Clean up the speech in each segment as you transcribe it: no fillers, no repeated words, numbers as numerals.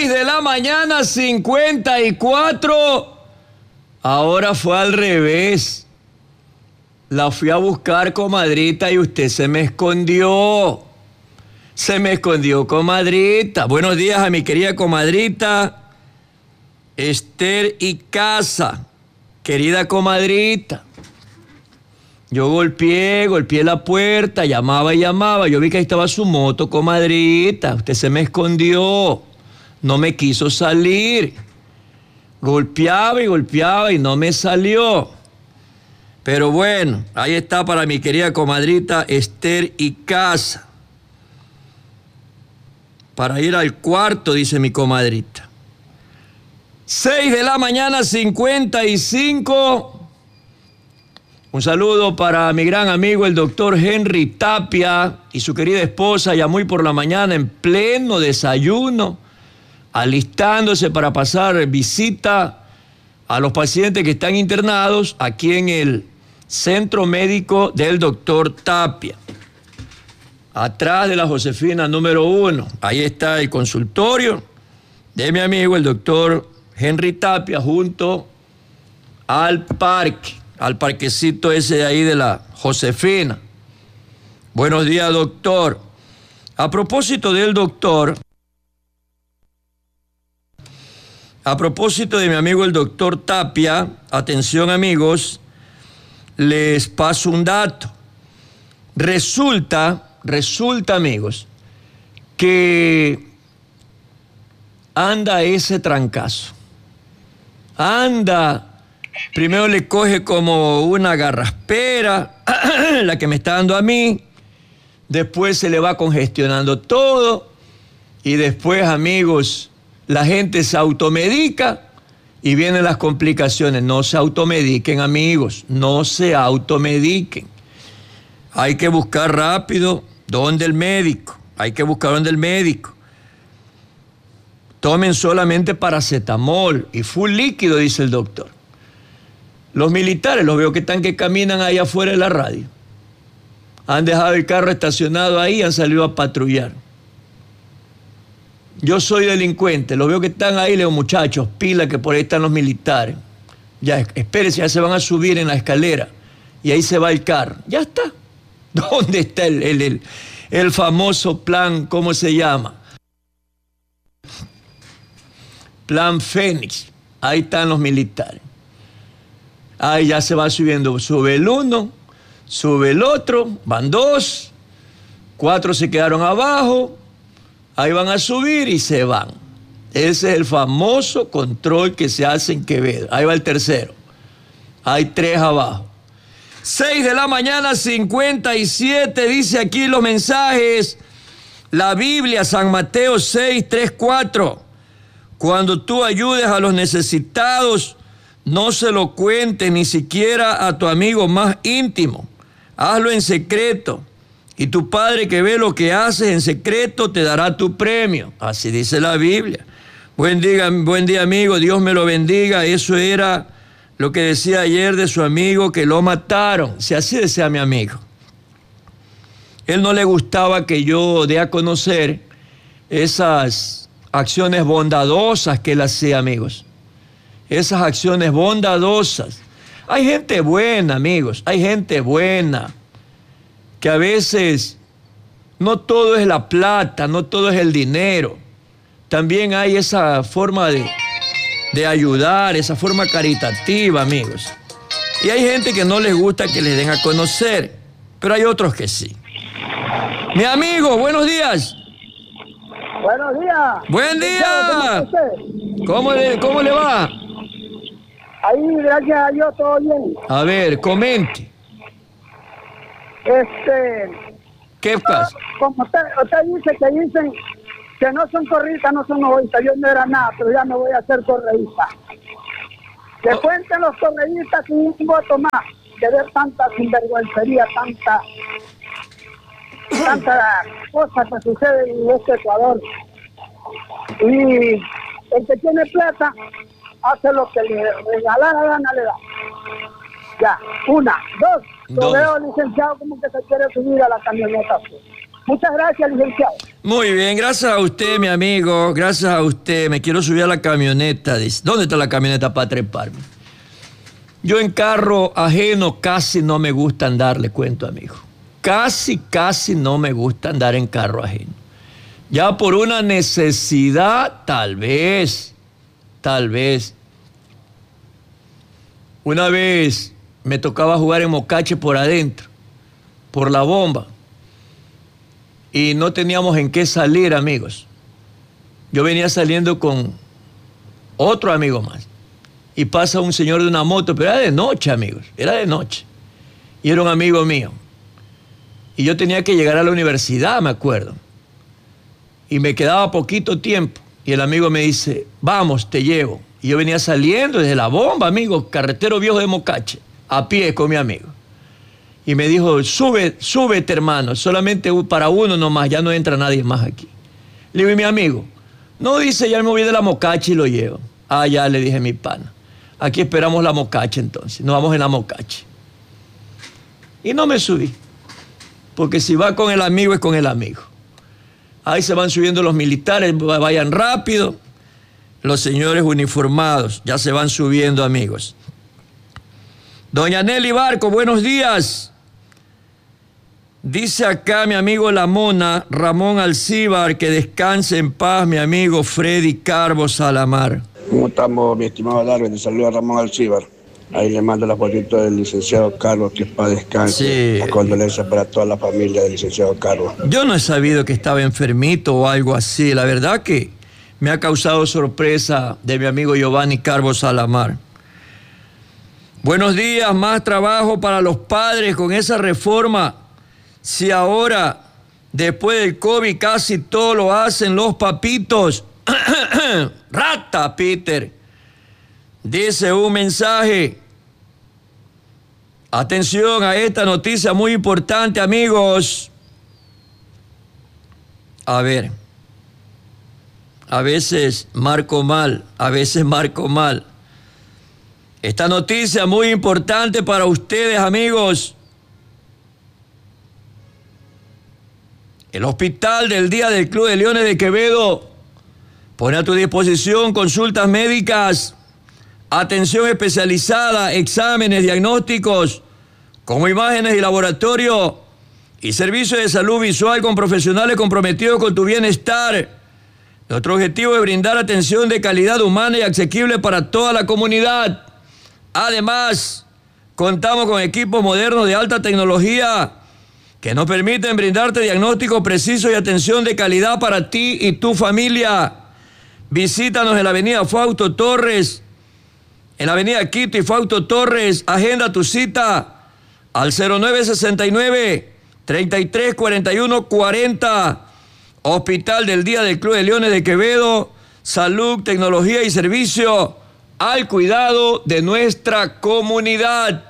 6 de la mañana, 54. Ahora fue al revés. La fui a buscar, comadrita, y usted se me escondió. Se me escondió, comadrita. Buenos días a mi querida comadrita Esther Icaza. Querida comadrita. Yo golpeé la puerta, llamaba y llamaba. Yo vi que ahí estaba su moto, comadrita. Usted se me escondió. No me quiso salir. Golpeaba y no me salió. Pero bueno, ahí está para mi querida comadrita Esther Icaza. Para ir al cuarto, dice mi comadrita. 6 de la mañana, 55. Un saludo para mi gran amigo el doctor Henry Tapia y su querida esposa, ya muy por la mañana, en pleno desayuno, alistándose para pasar visita a los pacientes que están internados aquí en el Centro Médico del doctor Tapia. Atrás de la Josefina número 1, ahí está el consultorio de mi amigo el doctor Henry Tapia junto al parquecito ese de ahí de la Josefina. Buenos días, doctor. A propósito del doctor, a propósito de mi amigo el doctor Tapia, atención amigos, les paso un dato. Resulta amigos, que anda ese trancazo. Primero le coge como una garraspera, la que me está dando a mí. Después se le va congestionando todo. Y después, amigos, la gente se automedica y vienen las complicaciones. No se automediquen, amigos. No se automediquen. Hay que buscar rápido donde el médico. Tomen solamente paracetamol y full líquido, dice el doctor. Los militares, los veo que caminan ahí afuera de la radio. Han dejado el carro estacionado ahí, han salido a patrullar. Yo soy delincuente, los veo que están ahí, le digo, muchachos, pila que por ahí están los militares. Ya, espérense, ya se van a subir en la escalera. Y ahí se va el carro. Ya está. ¿Dónde está el famoso plan, cómo se llama? Plan Fénix. Ahí están los militares. Ahí ya se va subiendo. Sube el uno, sube el otro, van 2, 4 se quedaron abajo. Ahí van a subir y se van. Ese es el famoso control que se hace en Quevedo. Ahí va el tercero. Hay 3 abajo. 6 de la mañana, 57, dice aquí los mensajes. La Biblia, San Mateo 6, 3, 4. Cuando tú ayudes a los necesitados, no se lo cuentes ni siquiera a tu amigo más íntimo. Hazlo en secreto. Y tu Padre que ve lo que haces en secreto te dará tu premio. Así dice la Biblia. Buen día, amigo. Dios me lo bendiga. Eso era lo que decía ayer de su amigo que lo mataron. Si así decía mi amigo. Él no le gustaba que yo dé a conocer esas acciones bondadosas que él hacía, amigos. Esas acciones bondadosas. Hay gente buena, amigos. Hay gente buena. Que a veces no todo es la plata, no todo es el dinero. También hay esa forma de ayudar, esa forma caritativa, amigos. Y hay gente que no les gusta que les den a conocer, pero hay otros que sí. Mi amigo, buenos días. Buenos días. Buen día. ¿Cómo le va? Ahí, gracias a Dios, todo bien. A ver, comente. ¿Qué pasa? Como usted dice que dicen que no son correístas, no son noventas. Yo no era nada, pero ya me voy a hacer correísta. Que cuenten los correístas sin un voto más, que ver tanta sinvergüencería, tanta cosa que sucede en este Ecuador. Y el que tiene plata hace lo que le regala la gana, le da. Ya, 1, 2. Lo veo licenciado como que se quiere subir a la camioneta. Muchas gracias, licenciado. Muy bien, gracias a usted, mi amigo, gracias a usted. Me quiero subir a la camioneta. Dice, ¿dónde está la camioneta para treparme? Yo en carro ajeno casi no me gusta andar, le cuento, amigo. Casi no me gusta andar en carro ajeno. Ya por una necesidad, tal vez. Una vez me tocaba jugar en Mocache por adentro, por la bomba. Y no teníamos en qué salir, amigos. Yo venía saliendo con otro amigo más. Y pasa un señor de una moto, pero era de noche, amigos. Era de noche. Y era un amigo mío. Y yo tenía que llegar a la universidad, me acuerdo. Y me quedaba poquito tiempo. Y el amigo me dice, vamos, te llevo. Y yo venía saliendo desde la bomba, amigo, carretero viejo de Mocache, a pie con mi amigo. Y me dijo, súbete, hermano, solamente para uno nomás, ya no entra nadie más aquí. Le digo, ¿y mi amigo? No, dice, ya me voy de la Mocache y lo llevo. Ah, ya, le dije, mi pana. Aquí esperamos la Mocache entonces, nos vamos en la Mocache. Y no me subí, porque si va con el amigo es con el amigo. Ahí se van subiendo los militares, vayan rápido. Los señores uniformados ya se van subiendo, amigos. Doña Nelly Barco, buenos días. Dice acá mi amigo La Mona, Ramón Alcíbar, que descanse en paz mi amigo Freddy Carbo Salamar. ¿Cómo estamos, mi estimado Darwin? Te saluda Ramón Alcíbar. Ahí le mando la fotito del licenciado Carlos, que es para descanse. Sí. Condolencias para toda la familia del licenciado Carlos. Yo no he sabido que estaba enfermito o algo así. La verdad que me ha causado sorpresa de mi amigo Giovanni Carbo Salamar. Buenos días, más trabajo para los padres con esa reforma. Si ahora, después del COVID, casi todo lo hacen los papitos. Rata, Peter. Dice un mensaje. Atención a esta noticia muy importante, amigos. A ver. A veces marco mal. Esta noticia muy importante para ustedes, amigos. El Hospital del Día del Club de Leones de Quevedo pone a tu disposición consultas médicas, atención especializada, exámenes diagnósticos, como imágenes y laboratorio, y servicios de salud visual con profesionales comprometidos con tu bienestar. Nuestro objetivo es brindar atención de calidad humana y asequible para toda la comunidad. Además, contamos con equipos modernos de alta tecnología que nos permiten brindarte diagnóstico preciso y atención de calidad para ti y tu familia. Visítanos en la avenida Fausto Torres, en la avenida Quito y Fausto Torres. Agenda tu cita al 0969-3341-40. Hospital del Día del Club de Leones de Quevedo. Salud, tecnología y servicio al cuidado de nuestra comunidad.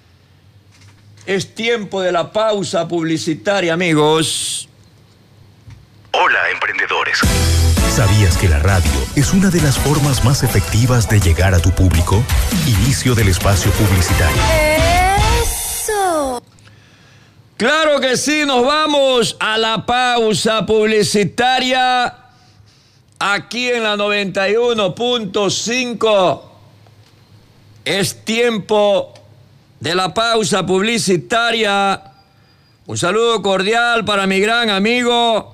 Es tiempo de la pausa publicitaria, amigos. Hola, emprendedores. ¿Sabías que la radio es una de las formas más efectivas de llegar a tu público? Inicio del espacio publicitario. ¡Eso! Claro que sí, nos vamos a la pausa publicitaria aquí en la 91.5. Es tiempo de la pausa publicitaria. Un saludo cordial para mi gran amigo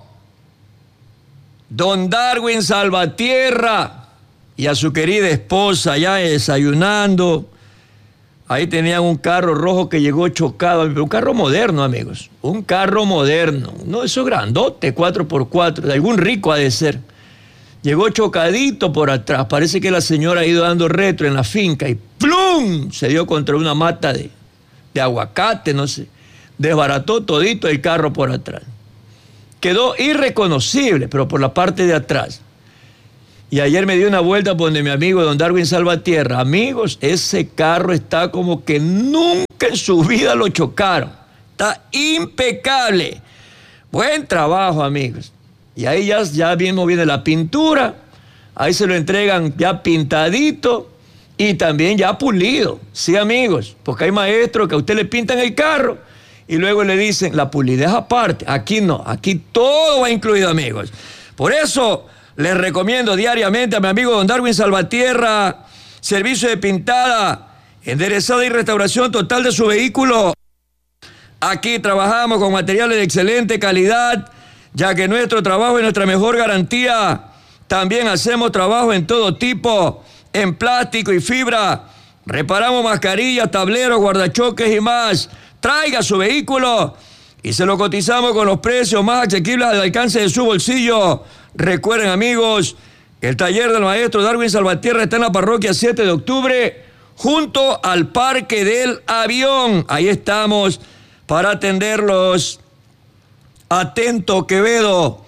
Don Darwin Salvatierra y a su querida esposa ya desayunando. Ahí tenían un carro rojo que llegó chocado, un carro moderno, amigos, un carro moderno, no eso grandote, 4x4, de algún rico ha de ser. Llegó chocadito por atrás, parece que la señora ha ido dando retro en la finca y ¡plum! Se dio contra una mata de aguacate, no sé, desbarató todito el carro por atrás. Quedó irreconocible, pero por la parte de atrás. Y ayer me di una vuelta por donde mi amigo Don Darwin Salvatierra. Amigos, ese carro está como que nunca en su vida lo chocaron. Está impecable. Buen trabajo, amigos. Y ahí ya mismo viene la pintura. Ahí se lo entregan ya pintadito y también ya pulido. Sí, amigos, porque hay maestros que a usted le pintan el carro y luego le dicen, la pulida es aparte. Aquí no, aquí todo va incluido, amigos. Por eso les recomiendo diariamente a mi amigo don Darwin Salvatierra, servicio de pintada, enderezada y restauración total de su vehículo. Aquí trabajamos con materiales de excelente calidad, ya que nuestro trabajo es nuestra mejor garantía. También hacemos trabajo en todo tipo, en plástico y fibra. Reparamos mascarillas, tableros, guardachoques y más. Traiga su vehículo y se lo cotizamos con los precios más asequibles al alcance de su bolsillo. Recuerden, amigos, el taller del maestro Darwin Salvatierra está en la parroquia 7 de octubre, junto al Parque del Avión. Ahí estamos para atenderlos. Atento, Quevedo,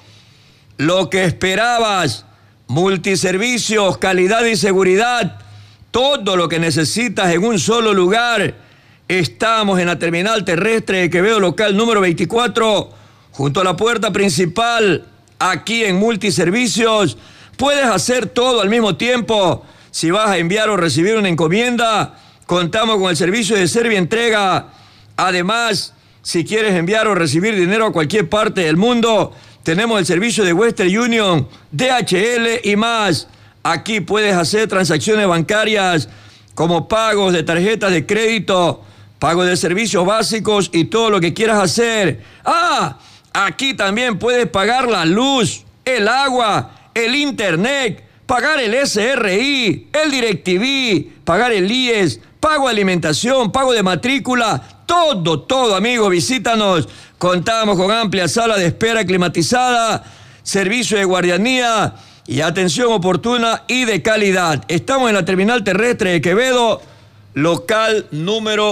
lo que esperabas, multiservicios, calidad y seguridad, todo lo que necesitas en un solo lugar. Estamos en la terminal terrestre de Quevedo, local número 24, junto a la puerta principal. Aquí en Multiservicios puedes hacer todo al mismo tiempo. Si vas a enviar o recibir una encomienda, contamos con el servicio de Servientrega. Además, si quieres enviar o recibir dinero a cualquier parte del mundo, tenemos el servicio de Western Union, DHL y más. Aquí puedes hacer transacciones bancarias como pagos de tarjetas de crédito, pagos de servicios básicos y todo lo que quieras hacer. Aquí también puedes pagar la luz, el agua, el internet, pagar el SRI, el DirecTV, pagar el IES, pago de alimentación, pago de matrícula, todo, amigo, visítanos. Contamos con amplia sala de espera climatizada, servicio de guardianía y atención oportuna y de calidad. Estamos en la terminal terrestre de Quevedo, local número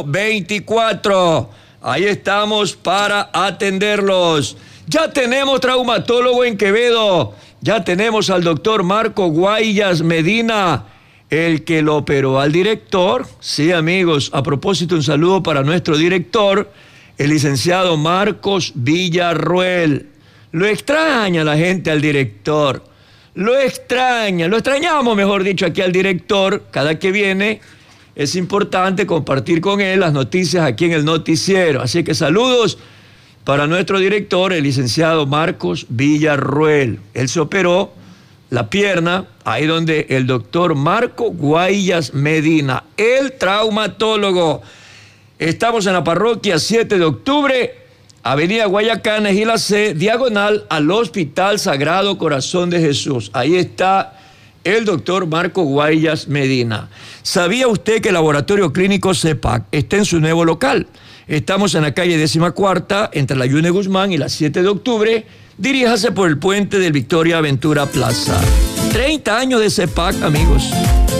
24. Ahí estamos para atenderlos. Ya tenemos traumatólogo en Quevedo. Ya tenemos al doctor Marco Guayas Medina, el que lo operó al director. Sí, amigos, a propósito, un saludo para nuestro director, el licenciado Marcos Villarruel. Lo extraña la gente al director. Lo extrañamos, mejor dicho, aquí al director. Cada que viene es importante compartir con él las noticias aquí en el noticiero. Así que saludos para nuestro director, el licenciado Marcos Villarruel. Él se operó la pierna, ahí donde el doctor Marco Guayas Medina, el traumatólogo. Estamos en la parroquia 7 de octubre, Avenida Guayacanes y la C, diagonal al Hospital Sagrado Corazón de Jesús. Ahí está el doctor Marco Guayas Medina. ¿Sabía usted que el Laboratorio Clínico CEPAC está en su nuevo local? Estamos en la calle 14ª, entre la Yune Guzmán y la 7 de octubre. Diríjase por el puente del Victoria Aventura Plaza. 30 años de CEPAC, amigos.